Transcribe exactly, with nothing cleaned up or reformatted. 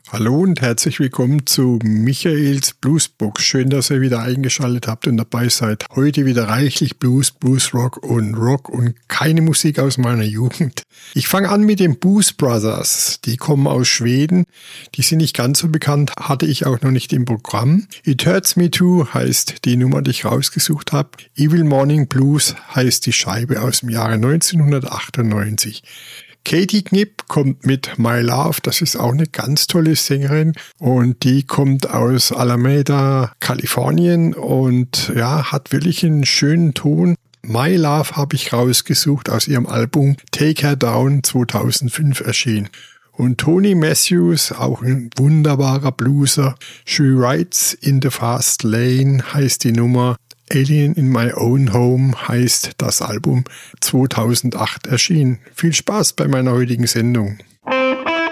Hallo und herzlich willkommen zu Michaels Bluesbox. Schön, dass ihr wieder eingeschaltet habt und dabei seid. Heute wieder reichlich Blues, Bluesrock und Rock und keine Musik aus meiner Jugend. Ich fange an mit den Blues Brothers. Die kommen aus Schweden. Die sind nicht ganz so bekannt, hatte ich auch noch nicht im Programm. It Hurts Me Too heißt die Nummer, die ich rausgesucht habe. Evil Morning Blues heißt die Scheibe aus dem Jahre neunzehnhundertachtundneunzig. Katie Knipp kommt mit My Love, das ist auch eine ganz tolle Sängerin und die kommt aus Alameda, Kalifornien und ja, hat wirklich einen schönen Ton. My Love habe ich rausgesucht aus ihrem Album Take Her Down zweitausendfünf erschienen. Und Tony Matthews, auch ein wunderbarer Blueser. She Rides in the Fast Lane heißt die Nummer. Alien in My Own Home heißt das Album zweitausendacht erschienen. Viel Spaß bei meiner heutigen Sendung.